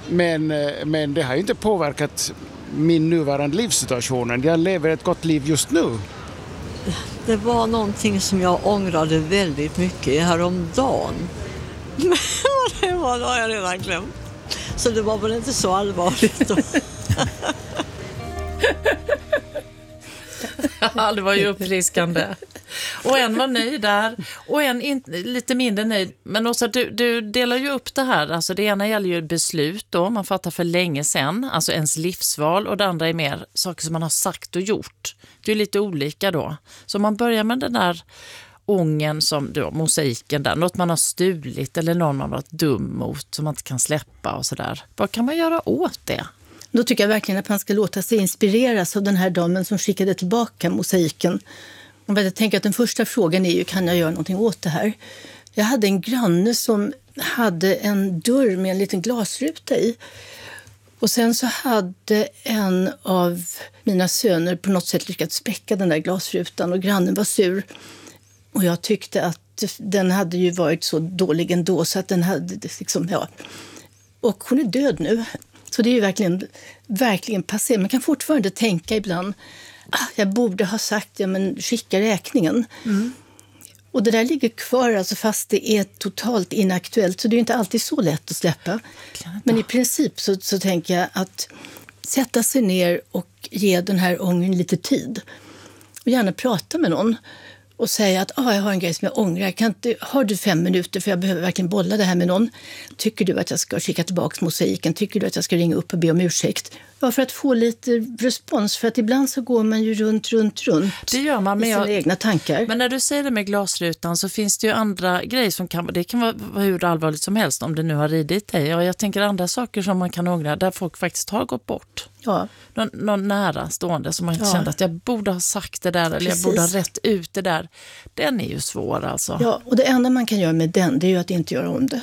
Men det har ju inte påverkat min nuvarande livssituation. Jag lever ett gott liv just nu. Det var någonting som jag ångrade väldigt mycket häromdagen. Men vad det var, då har jag redan glömt. Så det var väl inte så allvarligt då. Ja, det var ju uppfriskande. Och en var nöjd där och en lite mindre nöjd. Men också du delar ju upp det här. Alltså det ena gäller ju beslut då, man fattar för länge sedan. Alltså ens livsval, och det andra är mer saker som man har sagt och gjort. Det är lite olika då. Så man börjar med den där ången som då, mosaiken där. Något man har stulit eller någon man varit dum mot som man inte kan släppa och sådär. Vad kan man göra åt det? Då tycker jag verkligen att man ska låta sig inspireras av den här damen som skickade tillbaka mosaiken. Och jag tänker att den första frågan är ju, kan jag göra någonting åt det här? Jag hade en granne som hade en dörr med en liten glasruta i. Och sen så hade en av mina söner på något sätt lyckats spräcka den där glasrutan och grannen var sur. Och jag tyckte att den hade ju varit så dålig ändå så att den hade liksom, ja. Och hon är död nu. Så det är ju verkligen passé. Man kan fortfarande tänka ibland, jag borde ha sagt, ja men skicka räkningen. Mm. Och det där ligger kvar alltså, fast det är totalt inaktuellt. Så det är ju inte alltid så lätt att släppa. Men i princip så tänker jag att sätta sig ner och ge den här ångern lite tid. Och gärna prata med någon. Och säga att jag har en grej som jag ångrar. Har du 5 minuter för jag behöver verkligen bolla det här med någon? Tycker du att jag ska skicka tillbaka mosaiken? Tycker du att jag ska ringa upp och be om ursäkt? Ja, för att få lite respons. För att ibland så går man ju runt det gör man, med sina egna tankar. Men när du säger det med glasrutan så finns det ju andra grejer som det kan vara hur allvarligt som helst om det nu har ridit dig. Och jag tänker andra saker som man kan ångra där folk faktiskt har gått bort. Ja. Någon nära stående som man kände att jag borde ha sagt det där. Eller jag borde ha rätt ut det där. Den är ju svår alltså. Ja, och det enda man kan göra med den, det är ju att inte göra om det.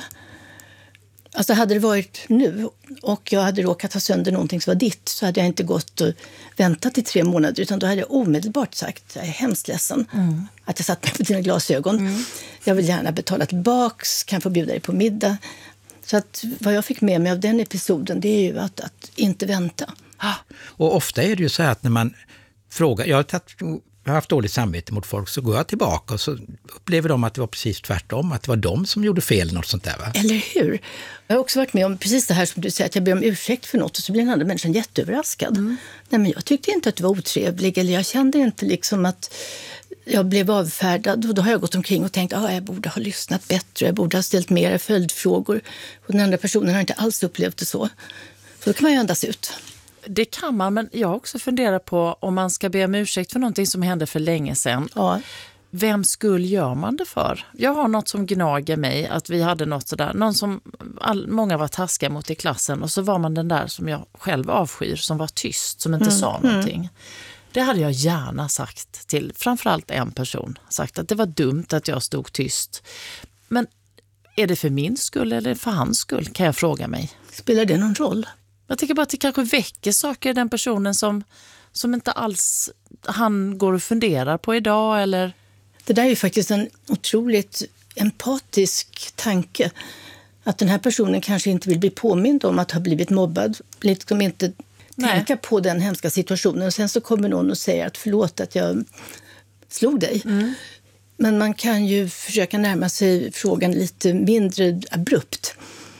Alltså hade det varit nu och jag hade råkat ha sönder någonting som var ditt, så hade jag inte gått och väntat i 3 månader, utan då hade jag omedelbart sagt, jag är hemskt ledsen att jag satt med på dina glasögon. Jag vill gärna betala tillbaks, kan få bjuda dig på middag. Så att vad jag fick med mig av den episoden, det är ju att inte vänta. Och ofta är det ju så här att när man frågar, jag har haft dåligt samvete mot folk, så går jag tillbaka och så upplever de att det var precis tvärtom, att det var de som gjorde fel, något sånt där, va? Eller hur? Jag har också varit med om precis det här som du säger, att jag ber om ursäkt för något och så blir den andra människan jätteöverraskad. Nej, men jag tyckte inte att du var otrevlig, eller jag kände inte liksom att jag blev avfärdad, och då har jag gått omkring och tänkt jag borde ha lyssnat bättre, jag borde ha ställt mer följdfrågor, och den andra personen har inte alls upplevt det så. Så då kan man ju andas ut. Det kan man, men jag också funderar på om man ska be om ursäkt för någonting som hände för länge sedan. Ja. Vem skull gör man det för? Jag har något som gnager mig, att vi hade något sådär, någon som många var taskiga mot i klassen, och så var man den där som jag själv avskyr, som var tyst, som inte sa någonting. Det hade jag gärna sagt till framförallt en person, sagt att det var dumt att jag stod tyst. Men är det för min skull eller för hans skull, kan jag fråga mig. Spelar det någon roll? Jag tycker bara att det kanske väcker saker i den personen som inte alls han går och funderar på idag. Eller... Det där är ju faktiskt en otroligt empatisk tanke. Att den här personen kanske inte vill bli påmind om att ha blivit mobbad. Liksom inte tänka på den hemska situationen. Och sen så kommer någon och säger att förlåt att jag slog dig. Men man kan ju försöka närma sig frågan lite mindre abrupt.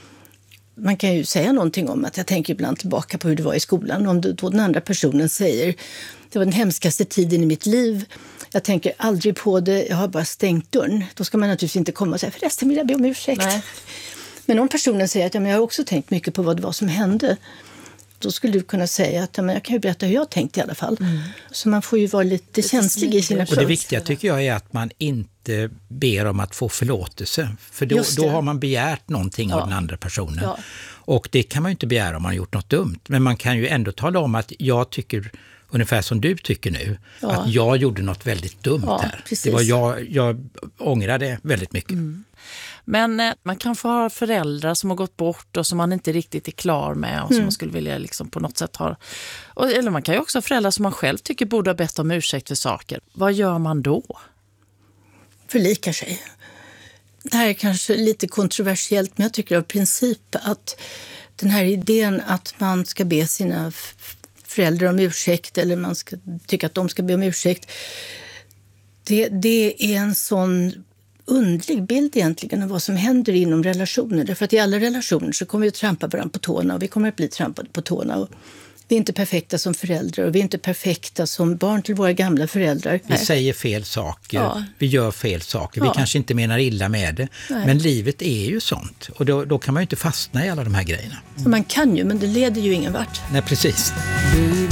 Man kan ju säga någonting om att jag tänker ibland tillbaka på hur det var i skolan. Om då den andra personen säger det var den hemskaste tiden i mitt liv. Jag tänker aldrig på det, jag har bara stängt dörren. Då ska man naturligtvis inte komma och säga förresten vill jag be om ursäkt. Nej. Men om personen säger att jag har också tänkt mycket på vad det var som hände. Då skulle du kunna säga att jag kan ju berätta hur jag tänkte i alla fall. Så man får ju vara lite känslig i sina Och det viktiga tycker jag är att man inte ber om att få förlåtelse. För då har man begärt någonting av den andra personen. Ja. Och det kan man ju inte begära om man har gjort något dumt. Men man kan ju ändå tala om att jag tycker, ungefär som du tycker nu, att jag gjorde något väldigt dumt här. Precis. Det var jag ångrade väldigt mycket. Men man kan få ha föräldrar som har gått bort och som man inte riktigt är klar med och som man skulle vilja liksom på något sätt ha. Eller man kan ju också ha föräldrar som man själv tycker borde ha bett om ursäkt för saker. Vad gör man då? Förlikar sig. Det här är kanske lite kontroversiellt, men jag tycker av princip att den här idén att man ska be sina föräldrar om ursäkt eller man ska tycka att de ska be om ursäkt. Det är en sån underlig bild egentligen av vad som händer inom relationer. Därför att i alla relationer så kommer vi att trampa varandra på tårna och vi kommer att bli trampade på tårna. Och vi är inte perfekta som föräldrar och vi är inte perfekta som barn till våra gamla föräldrar. Vi säger fel saker, vi gör fel saker, vi kanske inte menar illa med det. Nej. Men livet är ju sånt och då kan man ju inte fastna i alla de här grejerna. Man kan ju, men det leder ju ingen vart. Nej, precis.